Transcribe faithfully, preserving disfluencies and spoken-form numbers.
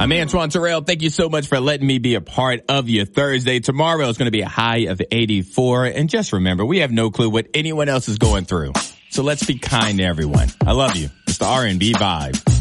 I'm Antoine Terrell. Thank you so much for letting me be a part of your Thursday. Tomorrow is going to be a high of eighty-four. And just remember, we have no clue what anyone else is going through. So let's be kind to everyone. I love you. It's the R and B Vibe.